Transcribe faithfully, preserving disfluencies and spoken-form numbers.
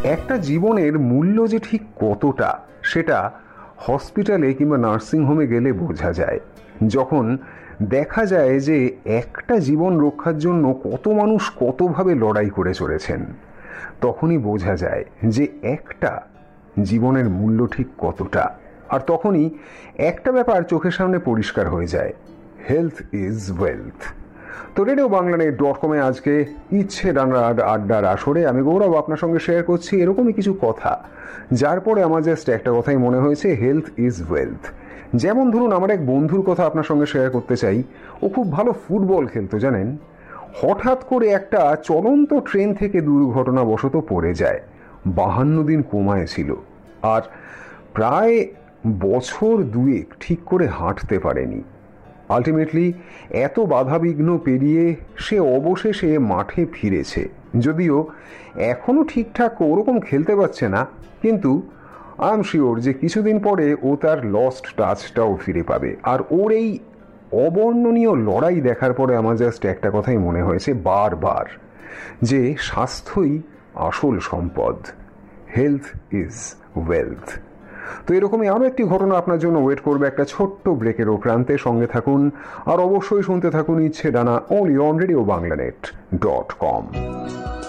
একটা জীবনের মূল্য যে ঠিক কতটা সেটা হসপিটালে কিংবা নার্সিংহোমে গেলে বোঝা যায়। যখন দেখা যায় যে একটা জীবন রক্ষার জন্য কত মানুষ কতভাবে লড়াই করে চলেছেন, তখনই বোঝা যায় যে একটা জীবনের মূল্য ঠিক কতটা। আর তখনই একটা ব্যাপার চোখের সামনে পরিষ্কার হয়ে যায়, হেলথ ইজ ওয়েলথ। তো রেডিও বাংলা নেট ডট কমে আজকে ইচ্ছে ডানার আড্ডার আসরে আমি গৌরব আপনার সঙ্গে শেয়ার করছি এরকমই কিছু কথা, যার পরে আমার জাস্ট একটা কথাই মনে হয়েছে, হেলথ ইজ ওয়েলথ। যেমন ধরুন, আমার এক বন্ধুর কথা আপনার সঙ্গে শেয়ার করতে চাই। ও খুব ভালো ফুটবল খেলতো জানেন। হঠাৎ করে একটা চলন্ত ট্রেন থেকে দুর্ঘটনাবশত পড়ে যায়। বাহান্ন দিন কোমায় ছিল আর প্রায় বছর দুয়েক ঠিক করে হাঁটতে পারেনি। আলটিমেটলি এত বাধাবিঘ্ন পেরিয়ে সে অবশেষে মাঠে ফিরেছে। যদিও এখনও ঠিকঠাক ওরকম খেলতে পারছে না, কিন্তু আই এম শিওর যে কিছুদিন পরে ও তার লস্ট টাচটাও ফিরে পাবে। আর ওর এই অবর্ণনীয় লড়াই দেখার পরে আমার জাস্ট একটা কথাই মনে হয়েছে বারবার, যে স্বাস্থ্যই আসল সম্পদ, হেলথ ইজ ওয়েলথ। তো এরকমই আরও একটি ঘটনা আপনার জন্য ওয়েট করবে একটা ছোট্ট ব্রেকেরও প্রান্তে। সঙ্গে থাকুন আর অবশ্যই শুনতে থাকুন ইচ্ছে ডানা, only on radio Bangla net dot com.